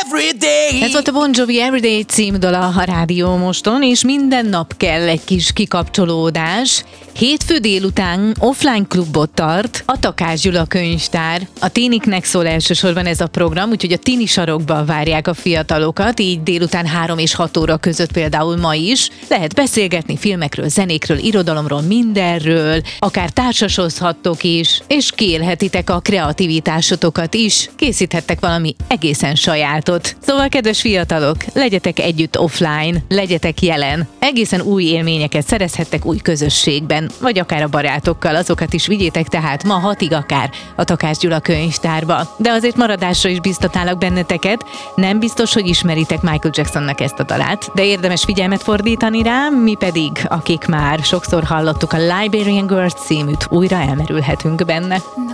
Everyday. Ez volt a Bon Jovi Everyday címdala a Rádió Moston, és minden nap kell egy kis kikapcsolódás. Hétfő délután offline klubot tart a Takács Gyula könyvtár. A téniknek szól elsősorban ez a program, úgyhogy a tini sarokba várják a fiatalokat, így délután 3 és 6 óra között például ma is. Lehet beszélgetni filmekről, zenékről, irodalomról, mindenről, akár társasozhattok is, és kiélhetitek a kreativitásotokat is, készíthettek valami egészen sajátot. Szóval, kedves fiatalok, legyetek együtt offline, legyetek jelen. Egészen új élményeket szerezhettek új közösségben, vagy akár a barátokkal, azokat is vigyétek tehát ma 6-ig akár a Takács Gyula könyvtárba. De azért maradásra is biztatálok benneteket, nem biztos, hogy ismeritek Michael Jacksonnak ezt a dalát, de érdemes figyelmet fordítani rá, mi pedig, akik már sokszor hallottuk a Liberian Girl címűt, újra elmerülhetünk benne.